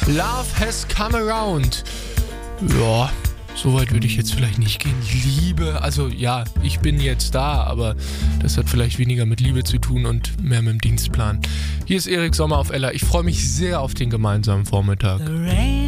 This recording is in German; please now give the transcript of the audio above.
Love has come around. Ja, so weit würde ich jetzt vielleicht nicht gehen. Liebe, also ja, ich bin jetzt da, aber das hat vielleicht weniger mit Liebe zu tun und mehr mit dem Dienstplan. Hier ist Erik Sommer auf Ella. Ich freue mich sehr auf den gemeinsamen Vormittag.